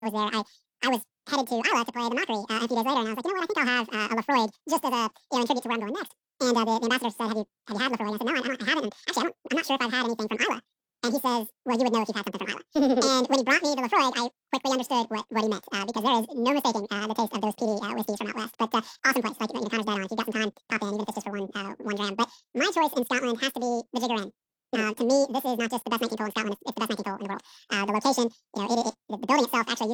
was there, I was headed to Iowa to play the Mockery a few days later, and I was like, you know what, I think I'll have a Lafroig just as a in tribute to where I'm going next. And the ambassador said, have you had Lafroig? And I said, no, I haven't. And actually, I'm not sure if I've had anything from Iowa. And he says, well, you would know if you've had something from Iowa. And when he brought me the Lafroig, I quickly understood what he meant, because there is no mistaking the taste of those peaty whiskeys from out west. But awesome place, like Connor's dead on. If you've got some time, pop in, even if it's just for 1 gram. But my choice in Scotland has to be the Jigger Inn. To me, this is not just the best 19th hole in Scotland; it's the best 19th hole in the world. The location, the building itself actually